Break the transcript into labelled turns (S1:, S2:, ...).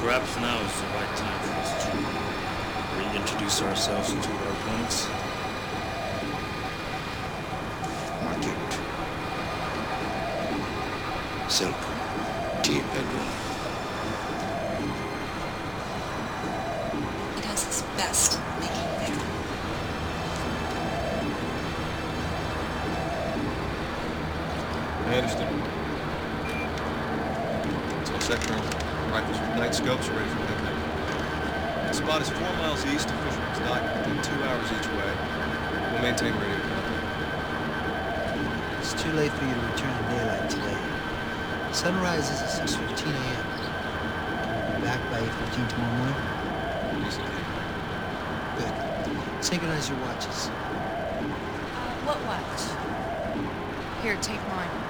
S1: Perhaps now is the right time for us to reintroduce ourselves to our opponents.
S2: Market. Silk. Tea bedroom.
S3: He does his best making there.
S4: I understand. So sector rifles with night scopes are ready for picnic. The spot is 4 miles east of Fisherman's Dock, within 2 hours each way. We'll maintain radio contact.
S5: It's too late for you to return in daylight today. Sunrise is at 6:15 a.m. Can you be back by 8:15 tomorrow morning?
S4: Yes, indeed.
S5: Good. Synchronize your watches.
S6: What watch? Here, take mine.